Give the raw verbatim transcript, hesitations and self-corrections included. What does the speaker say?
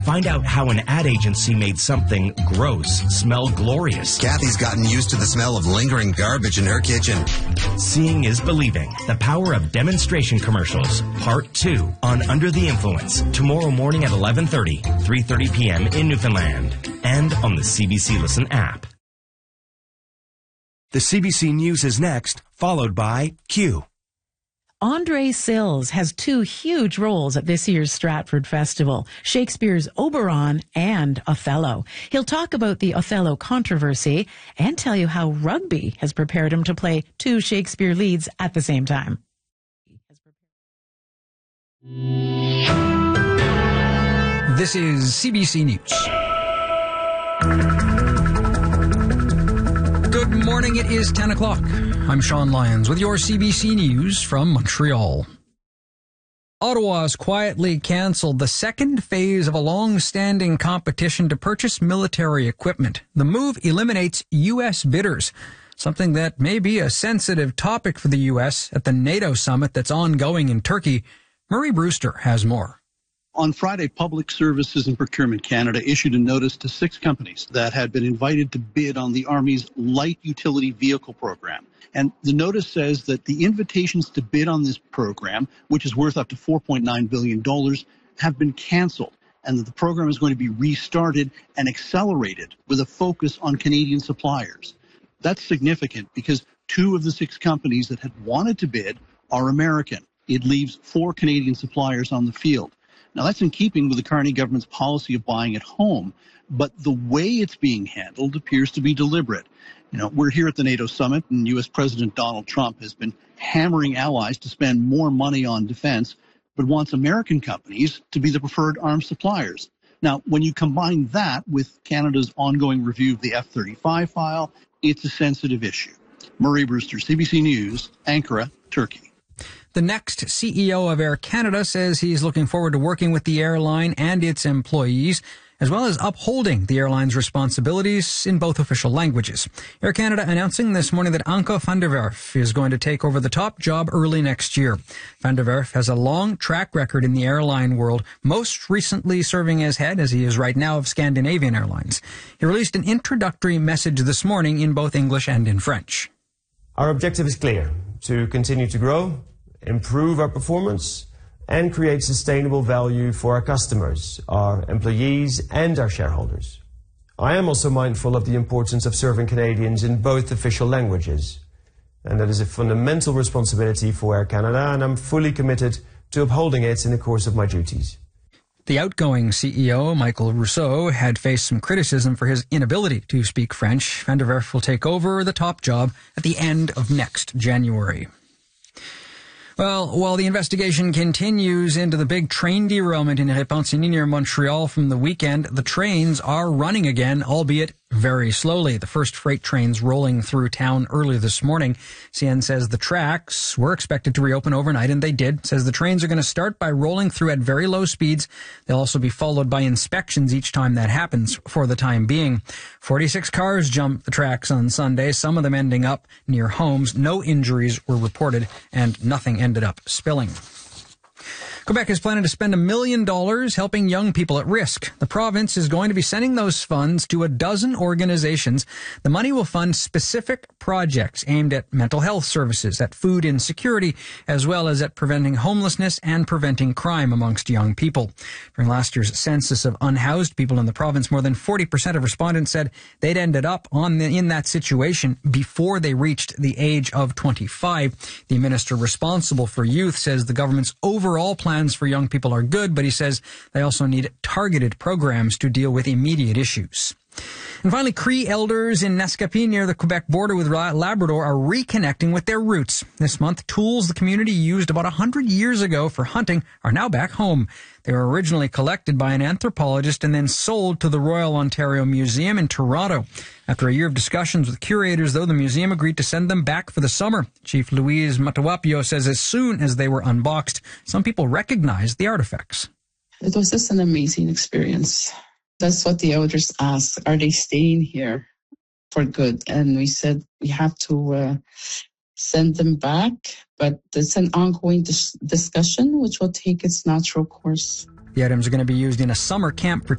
Find out how an ad agency made something gross smell glorious. Kathy's gotten used to the smell of lingering garbage in her kitchen. Seeing is believing. The power of demonstration commercials. Part two on Under the Influence. Tomorrow morning at eleven thirty, three thirty p.m. in Newfoundland. And on the C B C Listen app. The C B C News is next, followed by Q. Andre Sills has two huge roles at this year's Stratford Festival, Shakespeare's Oberon and Othello. He'll talk about the Othello controversy and tell you how rugby has prepared him to play two Shakespeare leads at the same time. This is C B C News. Good morning, it is ten o'clock. I'm Sean Lyons with your C B C News from Montreal. Ottawa has quietly cancelled the second phase of a long-standing competition to purchase military equipment. The move eliminates U S bidders, something that may be a sensitive topic for the U S at the NATO summit that's ongoing in Turkey. Murray Brewster has more. On Friday, Public Services and Procurement Canada issued a notice to six companies that had been invited to bid on the Army's light utility vehicle program. And the notice says that the invitations to bid on this program, which is worth up to four point nine billion dollars, have been canceled, and that the program is going to be restarted and accelerated with a focus on Canadian suppliers. That's significant because two of the six companies that had wanted to bid are American. It leaves four Canadian suppliers on the field. Now, that's in keeping with the Carney government's policy of buying at home, but the way it's being handled appears to be deliberate. You know, we're here at the NATO summit, and U S President Donald Trump has been hammering allies to spend more money on defense, but wants American companies to be the preferred arms suppliers. Now, when you combine that with Canada's ongoing review of the F thirty-five file, it's a sensitive issue. Murray Brewster, C B C News, Ankara, Turkey. The next C E O of Air Canada says he's looking forward to working with the airline and its employees, as well as upholding the airline's responsibilities in both official languages. Air Canada announcing this morning that Anke van der Werf is going to take over the top job early next year. Van der Werf has a long track record in the airline world, most recently serving as head, as he is right now, of Scandinavian Airlines. He released an introductory message this morning in both English and in French. Our objective is clear: to continue to grow, improve our performance, and create sustainable value for our customers, our employees, and our shareholders. I am also mindful of the importance of serving Canadians in both official languages, and that is a fundamental responsibility for Air Canada, and I'm fully committed to upholding it in the course of my duties. The outgoing C E O, Michael Rousseau, had faced some criticism for his inability to speak French. Van der Werf will take over the top job at the end of next January. Well, while the investigation continues into the big train derailment in Repentigny near Montreal from the weekend, the trains are running again, albeit very slowly. The first freight trains rolling through town early this morning. C N says the tracks were expected to reopen overnight, and they did. Says the trains are going to start by rolling through at very low speeds. They'll also be followed by inspections each time that happens for the time being. forty-six cars jumped the tracks on Sunday, some of them ending up near homes. No injuries were reported, and nothing ended up spilling. Quebec is planning to spend a million dollars helping young people at risk. The province is going to be sending those funds to a dozen organizations. The money will fund specific projects aimed at mental health services, at food insecurity, as well as at preventing homelessness and preventing crime amongst young people. During last year's census of unhoused people in the province, more than forty percent of respondents said they'd ended up on the, in that situation before they reached the age of twenty-five. The minister responsible for youth says the government's overall plan Plans for young people are good, but he says they also need targeted programs to deal with immediate issues. And finally, Cree elders in Naskapi near the Quebec border with Labrador are reconnecting with their roots. This month, tools the community used about one hundred years ago for hunting are now back home. They were originally collected by an anthropologist and then sold to the Royal Ontario Museum in Toronto. After a year of discussions with curators, though, the museum agreed to send them back for the summer. Chief Louise Matawapio says as soon as they were unboxed, some people recognized the artifacts. It was just an amazing experience. That's what the elders asked. Are they staying here for good? And we said we have to uh, send them back, but it's an ongoing dis- discussion which will take its natural course. The items are going to be used in a summer camp for